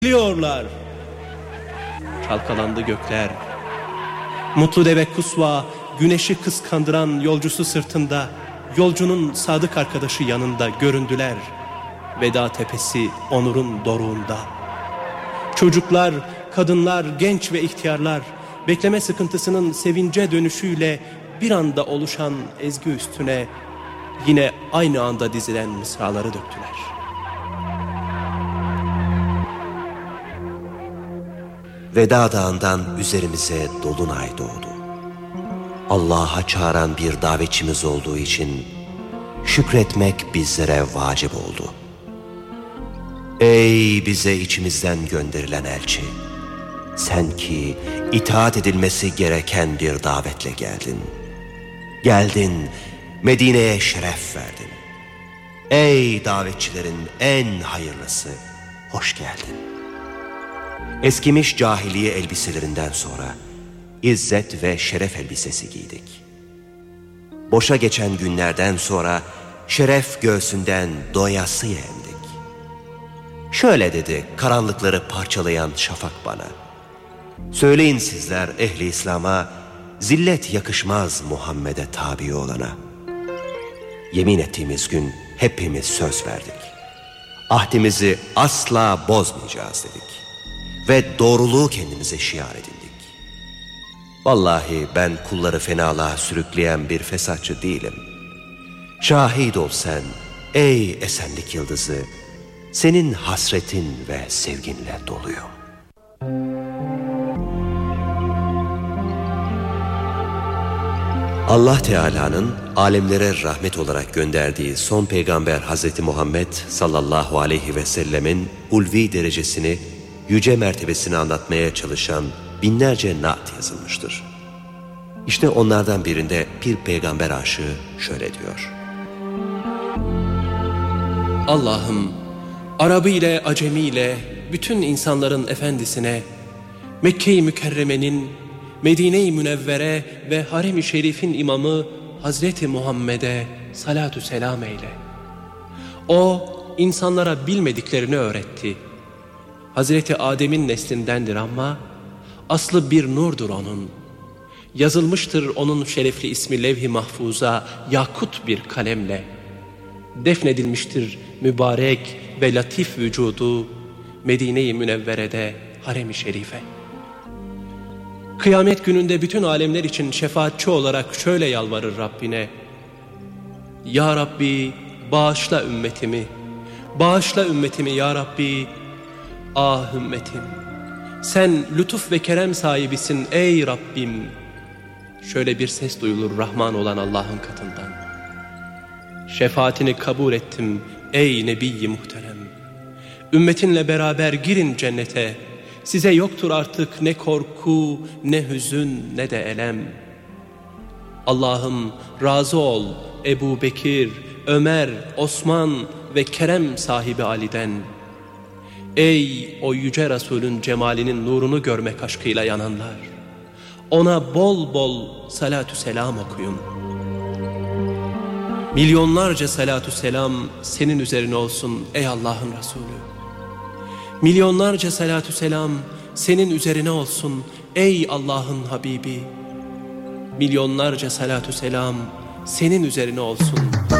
Biliyorlar. Çalkalandı gökler. Mutlu deve Kusva, güneşi kıskandıran yolcusu sırtında, yolcunun sadık arkadaşı yanında göründüler. Veda tepesi onurun doruğunda. Çocuklar, kadınlar, genç ve ihtiyarlar, bekleme sıkıntısının sevince dönüşüyle bir anda oluşan ezgi üstüne yine aynı anda dizilen mısraları döktüler. Veda Dağı'ndan üzerimize dolunay doğdu. Allah'a çağıran bir davetçimiz olduğu için şükretmek bizlere vacip oldu. Ey bize içimizden gönderilen elçi! Sen ki itaat edilmesi gereken bir davetle geldin. Geldin, Medine'ye şeref verdin. Ey davetçilerin en hayırlısı, hoş geldin. Eskimiş cahiliye elbiselerinden sonra izzet ve şeref elbisesi giydik. Boşa geçen günlerden sonra şeref göğsünden doyasıya emdik. Şöyle dedi karanlıkları parçalayan şafak bana: söyleyin sizler ehli İslam'a, zillet yakışmaz Muhammed'e tabi olana. Yemin ettiğimiz gün hepimiz söz verdik. Ahdimizi asla bozmayacağız dedik. Ve doğruluğu kendimize şiar edindik. Vallahi ben kulları fenalığa sürükleyen bir fesatçı değilim. Şahit ol sen ey esenlik yıldızı, senin hasretin ve sevginle doluyum. Allah Teala'nın alemlere rahmet olarak gönderdiği son peygamber Hazreti Muhammed sallallahu aleyhi ve sellemin ulvi derecesini, yüce mertebesini anlatmaya çalışan binlerce naat yazılmıştır. İşte onlardan birinde bir peygamber aşığı şöyle diyor: Allah'ım, Arabı ile Acemi ile bütün insanların efendisine, Mekke-i Mükerreme'nin, Medine-i Münevvere ve Harem-i Şerif'in imamı Hazreti Muhammed'e salatü selam eyle. O, insanlara bilmediklerini öğretti. Hazreti Adem'in neslindendir ama aslı bir nurdur onun. Yazılmıştır onun şerefli ismi levh-i mahfuza yakut bir kalemle. Defnedilmiştir mübarek ve latif vücudu Medine-i Münevvere'de Harem-i Şerife. Kıyamet gününde bütün alemler için şefaatçi olarak şöyle yalvarır Rabbine: Ya Rabbi, bağışla ümmetimi, bağışla ümmetimi ya Rabbi. Ah ümmetim, sen lütuf ve kerem sahibisin ey Rabbim. Şöyle bir ses duyulur Rahman olan Allah'ın katından: Şefaatini kabul ettim ey Nebi-i Muhterem. Ümmetinle beraber girin cennete. Size yoktur artık ne korku, ne hüzün, ne de elem. Allah'ım razı ol Ebu Bekir, Ömer, Osman ve kerem sahibi Ali'den. Ey o yüce Resulün cemalinin nurunu görmek aşkıyla yananlar, ona bol bol salatü selam okuyun. Milyonlarca salatü selam senin üzerine olsun ey Allah'ın Resulü. Milyonlarca salatü selam senin üzerine olsun ey Allah'ın Habibi. Milyonlarca salatü selam senin üzerine olsun